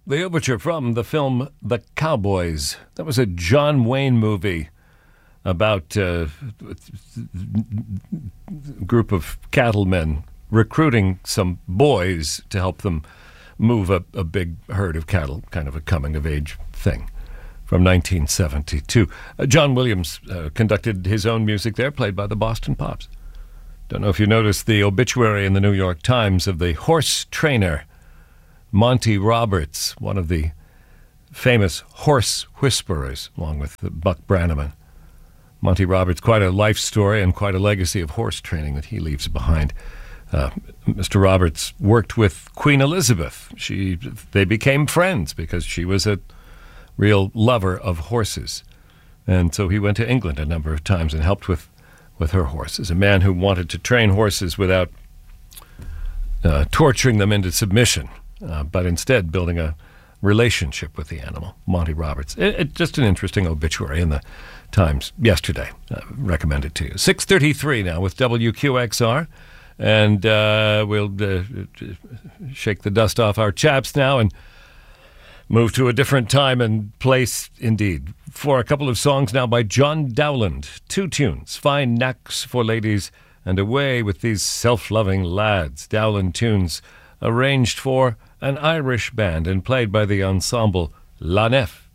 The overture from the film The Cowboys. That was a John Wayne movie about a group of cattlemen recruiting some boys to help them move a big herd of cattle, kind of a coming-of-age thing, from 1972. John Williams conducted his own music there, played by the Boston Pops. Don't know if you noticed the obituary in the New York Times of the horse trainer Monty Roberts, one of the famous horse whisperers, along with Buck Brannaman. Monty Roberts, quite a life story and quite a legacy of horse training that he leaves behind. Mr. Roberts worked with Queen Elizabeth. They became friends because she was a real lover of horses. And so he went to England a number of times and helped with her horses. A man who wanted to train horses without torturing them into submission, but instead building a relationship with the animal, Monty Roberts. Just an interesting obituary in the Times yesterday. Recommend it to you. 6:33 now with WQXR. And we'll shake the dust off our chaps now and move to a different time and place, indeed, for a couple of songs now by John Dowland. 2 tunes, Fine Knacks for Ladies and Away with These Self-Loving Lads. Dowland tunes arranged for an Irish band and played by the ensemble La Nef.